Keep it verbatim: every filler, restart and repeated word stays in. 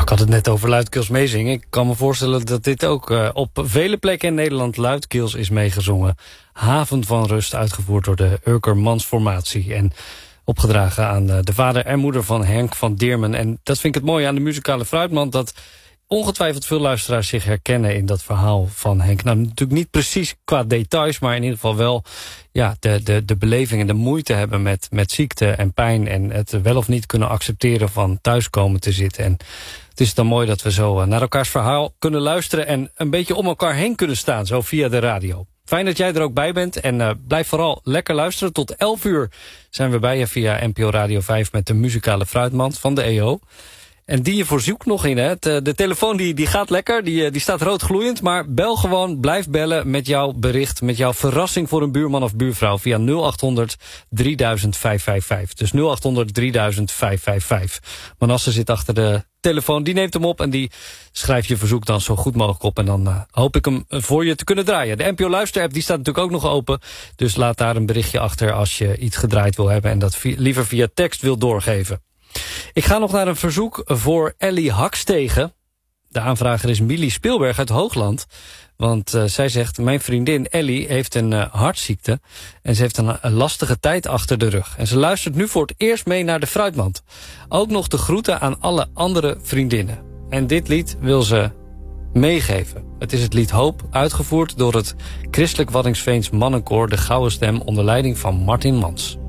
Nou, ik had het net over luidkeels meezingen. Ik kan me voorstellen dat dit ook uh, op vele plekken in Nederland luidkeels is meegezongen. Haven van Rust, uitgevoerd door de Urkermansformatie. En opgedragen aan uh, de vader en moeder van Henk van Deermen. En dat vind ik het mooie aan de muzikale fruitmand, dat ongetwijfeld veel luisteraars zich herkennen in dat verhaal van Henk. Nou, natuurlijk niet precies qua details, maar in ieder geval wel ja, de, de, de beleving en de moeite hebben met, met ziekte en pijn. En het wel of niet kunnen accepteren van thuiskomen te zitten. En het is dan mooi dat we zo naar elkaars verhaal kunnen luisteren en een beetje om elkaar heen kunnen staan, zo via de radio. Fijn dat jij er ook bij bent en uh, blijf vooral lekker luisteren. Tot elf uur zijn we bij je via N P O Radio vijf met de muzikale fruitmand van de E O. En die je voorzoekt nog in, hè. De telefoon die, die gaat lekker, die, die staat roodgloeiend. Maar bel gewoon, blijf bellen met jouw bericht, met jouw verrassing voor een buurman of buurvrouw via nul acht honderd drieduizend vijfhonderdvijfenvijftig. Dus nul acht honderd drieduizend vijfhonderdvijfenvijftig. Manasse zit achter de telefoon, die neemt hem op en die schrijft je verzoek dan zo goed mogelijk op. En dan uh, hoop ik hem voor je te kunnen draaien. De N P O Luister-app die staat natuurlijk ook nog open. Dus laat daar een berichtje achter als je iets gedraaid wil hebben en dat via, liever via tekst wil doorgeven. Ik ga nog naar een verzoek voor Ellie Hakstegen. De aanvrager is Millie Speelberg uit Hoogland. Want uh, zij zegt, mijn vriendin Ellie heeft een uh, hartziekte. En ze heeft een, een lastige tijd achter de rug. En ze luistert nu voor het eerst mee naar de Fruitmand. Ook nog de groeten aan alle andere vriendinnen. En dit lied wil ze meegeven. Het is het lied Hoop, uitgevoerd door het Christelijk Waddinxveens Mannenkoor De Gouden Stem onder leiding van Martin Mans.